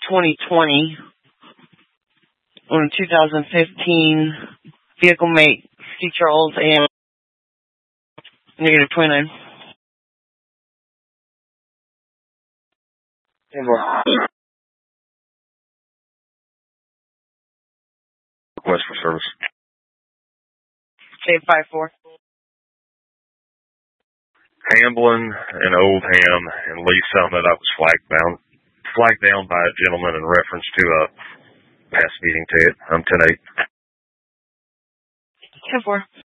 2020 on a 2015 vehicle mate C. Charles AM negative 29. Request for service. Save 5-4. Hamblin and Oldham and Lee Summit, I was flagged down by a gentleman in reference to a past meeting ticket. I'm 10-8. 10-4.